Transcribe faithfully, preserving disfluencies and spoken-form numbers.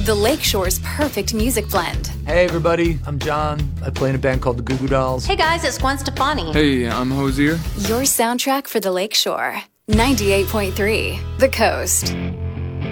The Lakeshore's perfect music blend. Hey everybody, I'm John. I play in a band called the Goo Goo Dolls. Hey guys, it's Gwen Stefani. Hey, I'm Hosier. Your soundtrack for the Lakeshore. ninety-eight point three, The Coast.